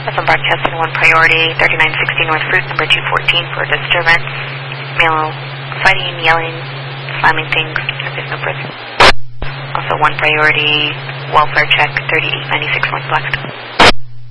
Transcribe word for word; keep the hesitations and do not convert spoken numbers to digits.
That's on broadcast and one priority. thirty-nine sixty North Fruit, number two fourteen for disturbance. Male fighting, yelling, slamming things. There's no prison. Also one priority. Welfare check. thirty-eight ninety-six North Blackstone.